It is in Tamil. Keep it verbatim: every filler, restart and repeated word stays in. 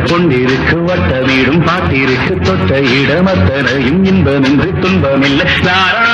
பொன்னிருக்கு வட்ட வீடும் பாட்டிருக்கு தொட்ட இடமத்தனையும் இன்பமின்றி துன்பமில்லை.